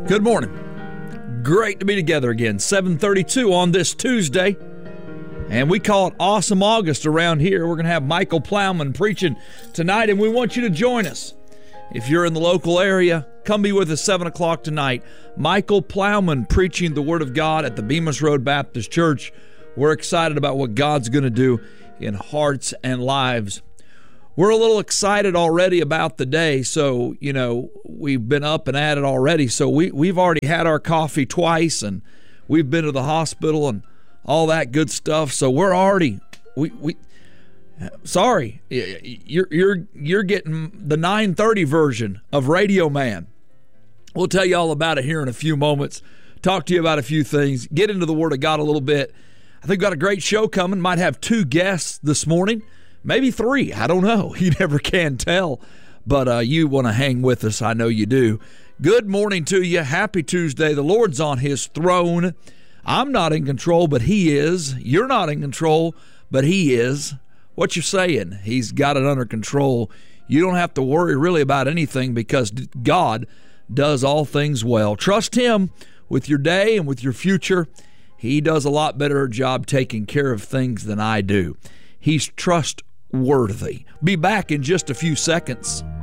Good morning. Great to be together again. 7:32 on this Tuesday. And we call it Awesome August around here. We're going to have Michael Plowman preaching tonight, and we want you to join us. If you're in the local area, come be with us 7 o'clock tonight. Michael Plowman preaching the Word of God at the Bemis Road Baptist Church. We're excited about what God's going to do in hearts and lives. We're a little excited already about the day, so, we've been up and at it already. So we've already had our coffee twice, and we've been to the hospital and all that good stuff. So we're already, sorry, you're getting the 9:30 version of Radio Man. We'll tell you all about it here in a few moments. Talk to you about a few things, get into the Word of God a little bit. I think we've got a great show coming. Might have 2 guests this morning. Maybe 3. I don't know. You never can tell. But you want to hang with us. I know you do. Good morning to you. Happy Tuesday. The Lord's on His throne. I'm not in control, but He is. You're not in control, but He is. What you saying? He's got it under control. You don't have to worry really about anything because God does all things well. Trust Him with your day and with your future. He does a lot better job taking care of things than I do. He's trustworthy. Be back in just a few seconds.